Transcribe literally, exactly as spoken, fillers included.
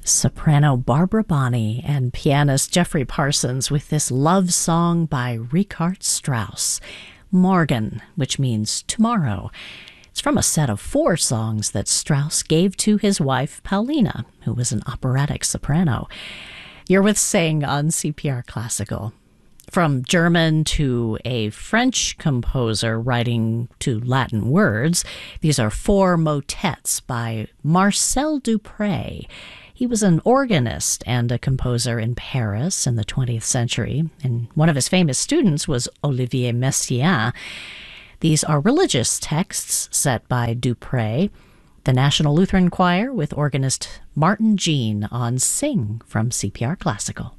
Soprano Barbara Bonney and pianist Jeffrey Parsons with this love song by Richard Strauss, Morgen, which means tomorrow. It's from a set of four songs that Strauss gave to his wife, Paulina, who was an operatic soprano. You're with Sing on C P R Classical. From German to a French composer writing to Latin words, these are four motets by Marcel Dupré. He was an organist and a composer in Paris in the twentieth century, and one of his famous students was Olivier Messiaen. These are religious texts set by Dupré. The National Lutheran Choir with organist Martin Jean on Sing from C P R Classical.